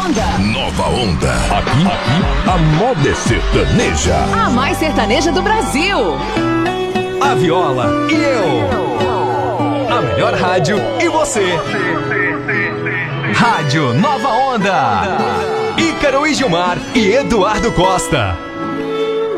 Onda. Nova Onda. Aqui a moda é sertaneja. A mais sertaneja do Brasil. A Viola e eu. A melhor rádio e você. Rádio Nova Onda. Ícaro e Gilmar e Eduardo Costa.